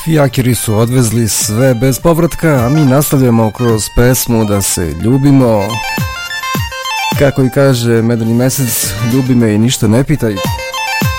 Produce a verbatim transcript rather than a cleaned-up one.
Fijakiri su odvezli sve bez povratka, a mi nastavljamo kroz pesmu da se ljubimo. Kako i kaže Medeni mesec, ljubi me i ništa ne pitaj.